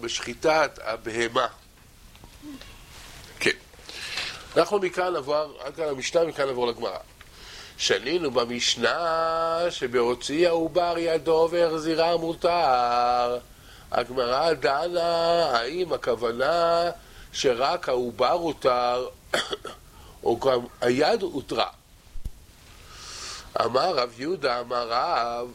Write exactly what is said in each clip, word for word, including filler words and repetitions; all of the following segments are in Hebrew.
בשחיטת הבהמה. כן. אנחנו מכאן נעבור, עד כאן המשנה, מכאן נעבור לגמרא. שנינו במשנה שבהוציא העובר ידו והחזירה מותר. הגמרא דנה האם הכוונה שרק העובר הותר או גם היד הותרה. אמר רב יהודה, אמר רב,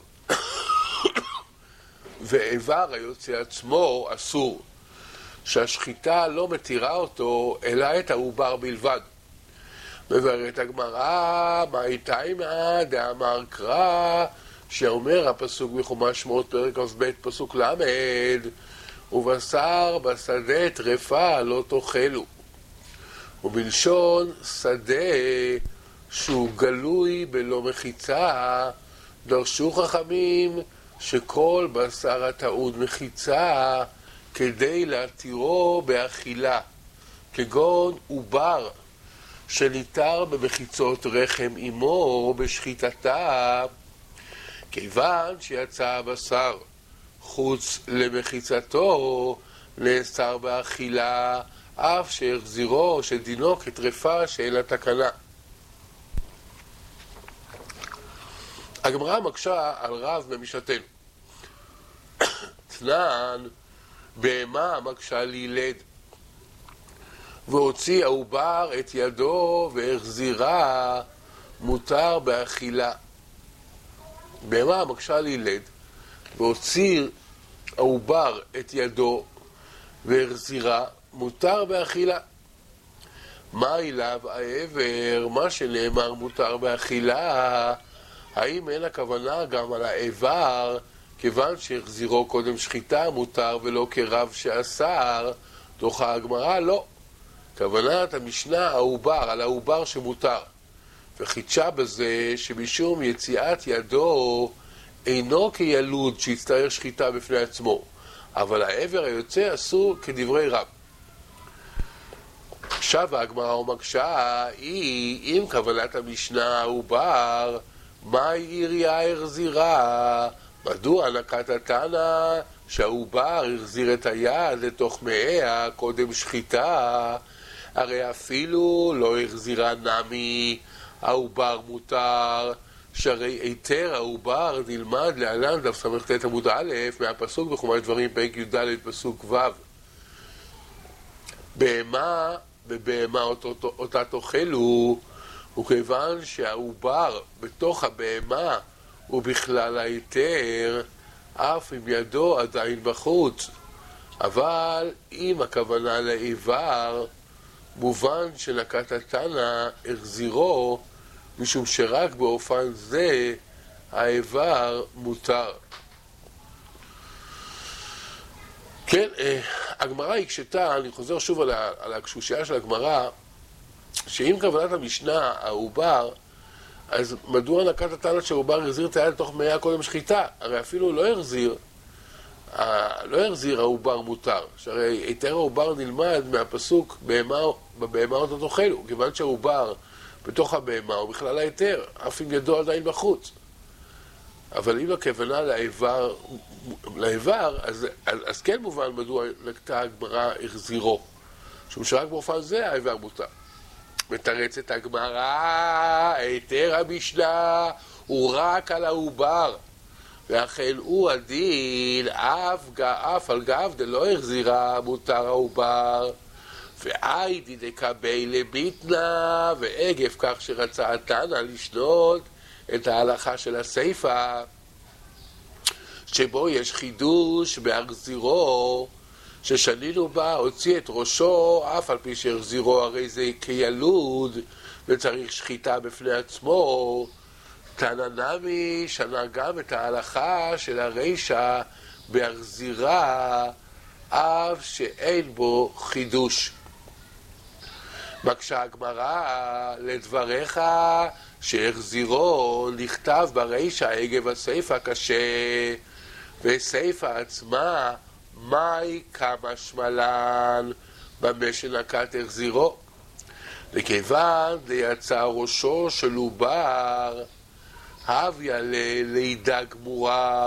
ואיבר היוצא עצמו אסור, שהשחיטה לא מתירה אותו אלא את העובר בלבד. מבארת הגמרא, מה איתיימא דאמר קרא, שאומר הפסוק בחומש שמות פרק כ"ב פסוק למד, ובשר בשדה טרפה לא תאכלו. ובלשון שדה שהוא גלוי בלא מחיצה, דרשו חכמים שכל בשר הטעון מחיצה כדי להתירו באכילה, כגון עובר שניתר במחיצות רחם אמו בשחיטתה, כיוון שיצא הבשר חוץ למחיצתו נאסר באכילה, אף שהחזירו שדינו כטרפה שאין לה תקנה. הגמרא מקשה על רב במשנתנו. תנן, בהמה מקשה לילד, והוציא העובר את ידו והחזירה מותר באכילה. בהמה מקשה לילד, והוציא העובר את ידו והחזירה מותר באכילה. מה אליו העבר, מה שנאמר מותר באכילה, האם אין הכוונה גם על העבר, כיוון שהחזירו קודם שחיטה מותר ולא כרב שאסר? דוחה הגמרא, לא. כוונת המשנה העובר, על העובר שמותר, וחידשה בזה שמשום יציאת ידו אינו כילוד שיצטרך שחיטה בפני עצמו, אבל העבר היוצא אסור כדברי רב. שבה הגמרא ומקשה, היא אם כוונת המשנה העובר, מהי עירייה החזירה? מדוע נקט התנא שהעובר החזיר את היד לתוך מאיה קודם שחיטה? הרי אפילו לא החזירה נמי העובר מותר, שהרי היתר העובר נלמד להלן דף ס"ט עמוד א' מהפסוק בחומש דברים פרק י"ד פסוק ו', בהמה בבהמה אותו, אותה תאכלו, וכיוון שהעובר בתוך הבהמה הוא בכלל ההיתר, אף אם ידו עדיין בחוץ. אבל אם הכוונה לעיוור, מובן שנקט התנא החזירו, משום שרק באופן זה העיוור מותר. כן, הגמרא הקשתה, אני חוזר שוב על הקשושיה של הגמרא, שאם כוונת המשנה העובר, אז מדוע נקט התנא שהעובר החזיר את היד לתוך מאיה קודם שחיטה? הרי אפילו לא החזיר, לא החזיר העובר מותר, שהרי היתר העובר נלמד מהפסוק בבהמה אותו תאכלו, כיוון שהעובר בתוך הבהמה הוא בכלל ההיתר, אף אם ידו עדיין בחוץ. אבל אם הכוונה לעיוור, לעיוור אז, אז, אז כן מובן מדוע נקטה הגמרא החזירו, משום שרק באופן זה העיוור מותר. מתרצת הגמרא, היתר המשנה הוא רק על העובר, ואכן הוא הדין אף, אף על גב דלא החזירה מותר העובר, ואיידי דקבי לביטנה, ואגב כך שרצה התנא לשנות את ההלכה של הסיפא, שבו יש חידוש בהחזירו, ששנינו בה הוציא את ראשו, אף על פי שהחזירו הרי זה כילוד וצריך שחיטה בפני עצמו. תנא נמי שנה גם את ההלכה של הרישא בהחזירה, אף שאין בו חידוש. מקשה הגמרא, לדבריך שהחזירו נכתב ברישא עקב הסיפא קשה, וסיפא עצמה מאי כמה שמלן במה שנקט החזירו, וכיוון דיצא ראשו של עובר, הביא לידה גמורה